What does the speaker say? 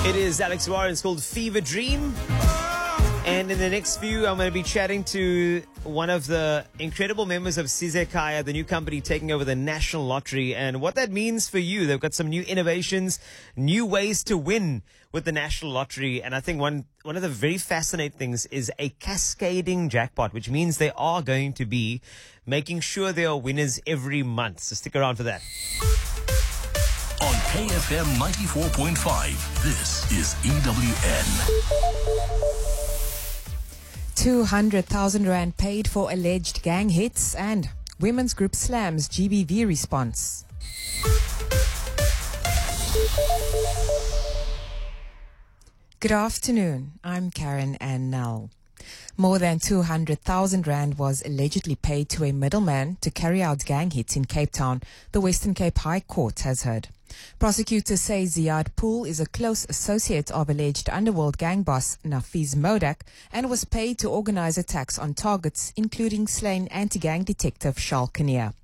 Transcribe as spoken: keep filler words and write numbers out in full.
It is Alex Warren. It's called Fever Dream. And in the next few, I'm going to be chatting to one of the incredible members of Sizekaya, the new company taking over the National Lottery, and what that means for you. They've got some new innovations, new ways to win with the National Lottery. And I think one, one of the very fascinating things is a cascading jackpot, which means they are going to be making sure there are winners every month. So stick around for that. On K F M ninety-four point five, this is E W N. two hundred thousand rand paid for alleged gang hits, and women's group slams G B V response. Good afternoon. I'm Karen Ann Nell. More than two hundred thousand rand was allegedly paid to a middleman to carry out gang hits in Cape Town, the Western Cape High Court has heard. Prosecutors say Ziad Pool is a close associate of alleged underworld gang boss Nafiz Modak and was paid to organize attacks on targets, including slain anti-gang detective Charles Kinnear.